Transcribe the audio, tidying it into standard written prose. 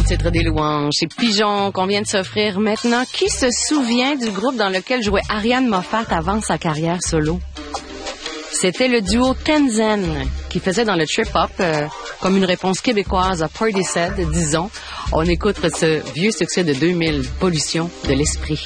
titre des louanges. C'est Pigeon qu'on vient de s'offrir maintenant. Qui se souvient du groupe dans lequel jouait Ariane Moffat avant sa carrière solo? C'était le duo Tenzen qui faisait dans le trip-hop comme une réponse québécoise à Portishead, disons. On écoute ce vieux succès de 2000, Pollution de l'esprit.